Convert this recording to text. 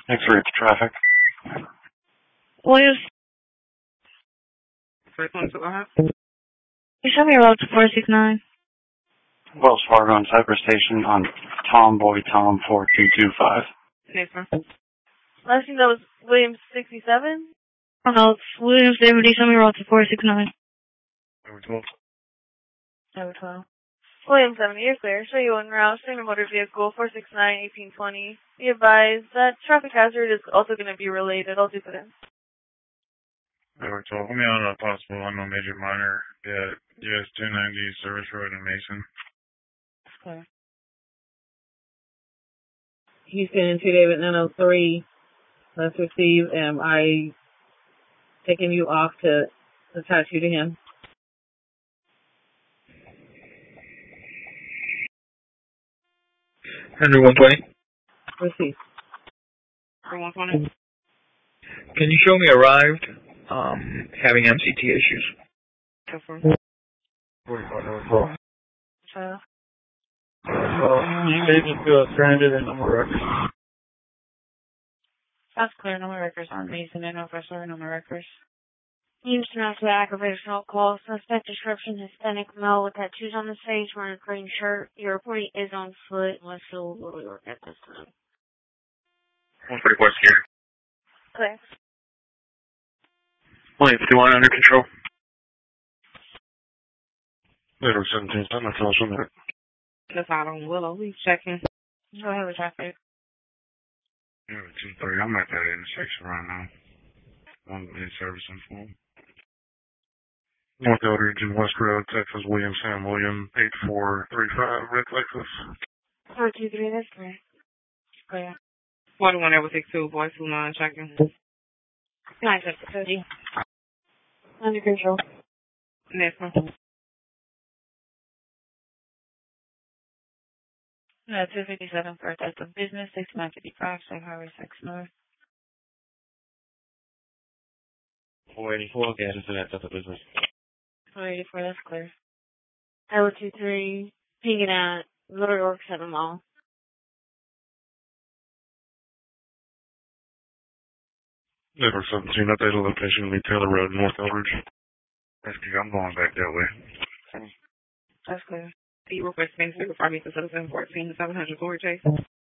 Next route to traffic. Williams, First one to go. you show me a route to 469. Wells Fargo and Cypress Station on Tomboy Tom 4225. Next one. Last thing that was Williams 67. Oh no, it's Williams David. Show me a route to 469. Number 12. Number 12. Williams 70, you're clear. Show you en route. Same motor vehicle 469-1820. Be advised that traffic hazard is also going to be related. I'll do for them. Number 12. Put me on a possible unknown major minor at US 290 Service Road in Mason. Okay. Houston 2 David 903. Let's receive. Am I taking you off to attach you to him? Henry 120. Receive. 120. Can you show me arrived? Having MCT issues. Go for it. 45 number 12. So, You may be stranded in number records. That's clear. No more records on Mason and officer. No more records. Houston after aggravational call. Suspect description Hispanic male with tattoos on his face, wearing a green shirt. Your reporting is on foot. Let's go New York at this time. 144 here. clear. Williams 51 under control. Number 17, I'm not telling that. That's out on Willow. We checking. Go ahead with traffic. Number 230, I'm at that intersection right now. One in service and form. North Eldridge and West Road, Texas, William Sam William, 8435, Red Lexus. 423, that's clear. Clear. 41 over 62, voice 29, checking. 950. Under control. Next one. 257 for a test of business, 6955, Safe Highway 6 North. 484, gas into that type of business. 484, that's clear. Tower 23, pinging at Little York 7 Mall. Number 17, updated location will be Taylor Road, North Eldridge. I'm going back that way. Okay. That's clear. Pete request Main Street before I meet the 714 700 Glory Chase.